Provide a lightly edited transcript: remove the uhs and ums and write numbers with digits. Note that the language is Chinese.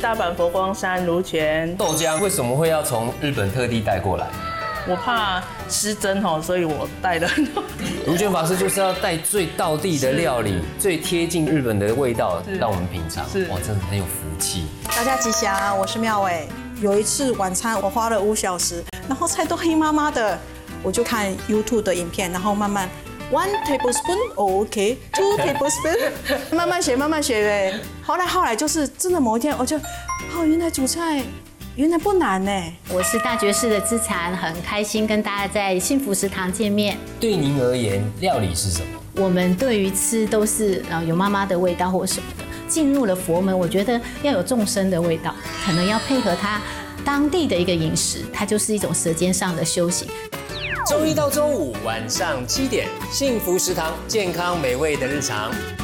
大阪佛光山卢泉。 豆浆为什么会要从日本特地带过来？ 我怕失真哦，所以我带了很多。 卢泉法师就是要带最道地的料理，最贴近日本的味道让我们品尝。哇，真的很有福气。 大家吉祥，我是妙伟。有一次晚餐我花了5小时，然后菜都黑麻麻的，我就看 YouTube 的影片，然后慢慢 1 tablespoon，OK， 2 tablespoon， 慢慢学慢慢学呗。后来就是真的某一天，我就原来煮菜原来不难呢。 我是大觉寺的资禅，很开心跟大家在幸福食堂见面。 对您而言，料理是什么？ 我们对于吃都是有妈妈的味道或什么的。进入了佛门，我觉得要有众生的味道，可能要配合它当地的一个饮食，它就是一种舌尖上的修行。 周一到周五晚上7点，幸福食堂，健康美味的日常。